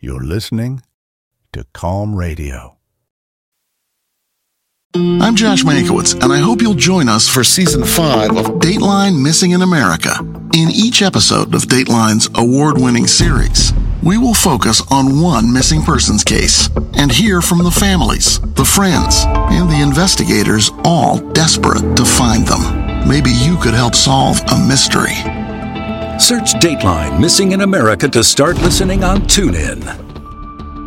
You're listening to Calm Radio. I'm Josh Mankiewicz, and I hope you'll join us for Season 5 of Dateline Missing in America. In each episode of Dateline's award-winning series, we will focus on one missing persons case and hear from the families, the friends, and the investigators, all desperate to find them. Maybe you could help solve a mystery. Search Dateline Missing in America to start listening on TuneIn.